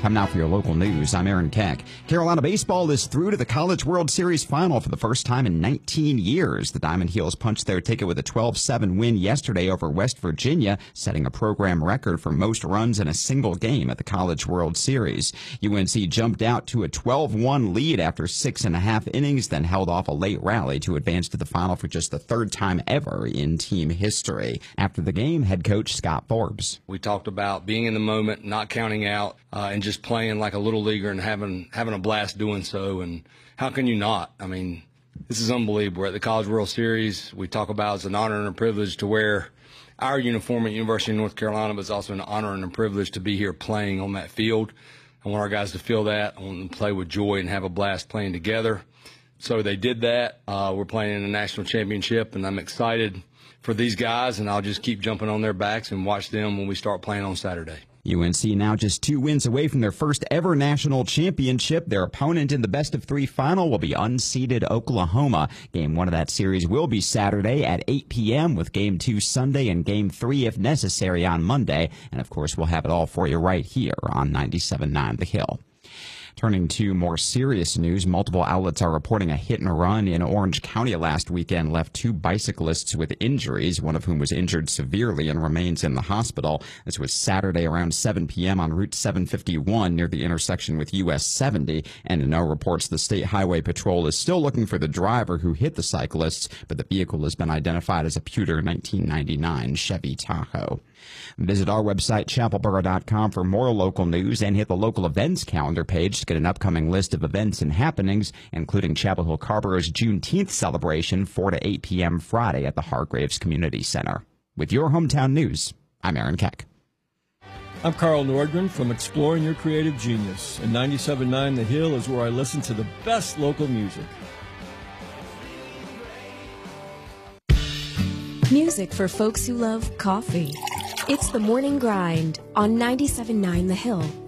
Time now for your local news. I'm Aaron Keck. Carolina baseball is through to the College World Series final for the first time in 19 years. The Diamond Heels punched their ticket with a 12-7 win yesterday over West Virginia, setting a program record for most runs in a single game at the College World Series. UNC jumped out to a 12-1 lead after 6.5 innings, then held off a late rally to advance to the final for just the third time ever in team history. After the game, head coach Scott Forbes. We talked about being in the moment, not counting out, and just playing like a little leaguer and having a blast doing so. And how can you not? I mean, this is unbelievable. We're at the College World Series. We talk about it's an honor and a privilege to wear our uniform at University of North Carolina, but it's also an honor and a privilege to be here playing on that field. I want our guys to feel that. I want them to play with joy and have a blast playing together. So they did that. We're playing in the national championship, and I'm excited for these guys, and I'll just keep jumping on their backs and watch them when we start playing on Saturday. UNC now just 2 wins away from their first ever national championship. Their opponent in the best-of-3 final will be unseeded Oklahoma. Game 1 of that series will be Saturday at 8 p.m. with Game 2 Sunday and Game 3, if necessary, on Monday. And, of course, we'll have it all for you right here on 97.9 The Hill. Turning to more serious news, multiple outlets are reporting a hit and run in Orange County last weekend left 2 bicyclists with injuries, one of whom was injured severely and remains in the hospital. This was Saturday around 7 p.m. on Route 751 near the intersection with US 70, and in no reports the State Highway Patrol is still looking for the driver who hit the cyclists, but the vehicle has been identified as a pewter 1999 Chevy Tahoe. Visit our website, chapelboro.com, for more local news, and hit the local events calendar page to get an upcoming list of events and happenings, including Chapel Hill Carborough's Juneteenth celebration, 4 to 8 p.m. Friday at the Hargraves Community Center. With your hometown news, I'm Aaron Keck. I'm Carl Nordgren from Exploring Your Creative Genius, and 97.9 The Hill is where I listen to the best local music. Music for folks who love coffee. It's The Morning Grind on 97.9 The Hill.